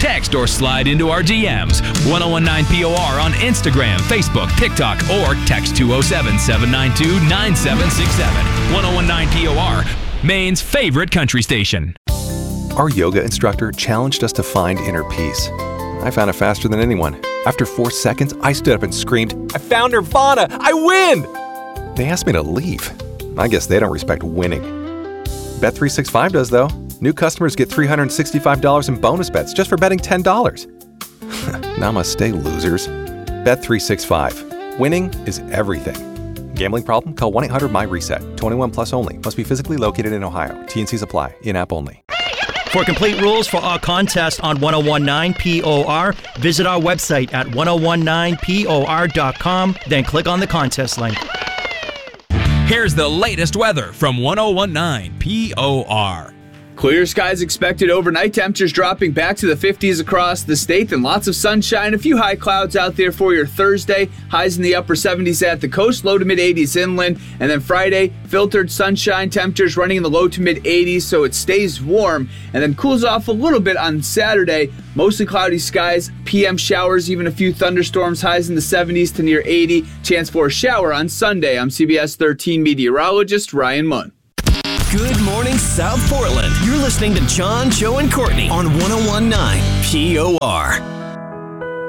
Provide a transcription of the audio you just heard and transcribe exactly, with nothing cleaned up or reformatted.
Text or slide into our D Ms. ten nineteen P O R on Instagram, Facebook, TikTok, or text two oh seven, seven nine two, nine seven six seven. ten nineteen P O R, Maine's favorite country station. Our yoga instructor challenged us to find inner peace. I found it faster than anyone. After four seconds, I stood up and screamed, "I found Nirvana! I win!" They asked me to leave. I guess they don't respect winning. Bet three sixty-five does, though. New customers get three hundred sixty-five dollars in bonus bets just for betting ten dollars. Namaste, losers. Bet three sixty-five. Winning is everything. Gambling problem? Call one eight hundred my reset. twenty-one plus only. Must be physically located in Ohio. T N Cs apply. In-app only. For complete rules for our contest on ten nineteen P O R, visit our website at ten nineteen P O R dot com, then click on the contest link. Here's the latest weather from ten nineteen P O R. Clear skies expected overnight, temperatures dropping back to the fifties across the state, and lots of sunshine. A few high clouds out there for your Thursday. Highs in the upper seventies at the coast, low to mid eighties inland. And then Friday, filtered sunshine, temperatures running in the low to mid eighties, so it stays warm. And then cools off a little bit on Saturday. Mostly cloudy skies, P M showers, even a few thunderstorms, highs in the seventies to near eighty. Chance for a shower on Sunday. I'm C B S thirteen meteorologist Ryan Munn. Good morning, South Portland. You're listening to John, Joe, and Courtney on ten nineteen P O R.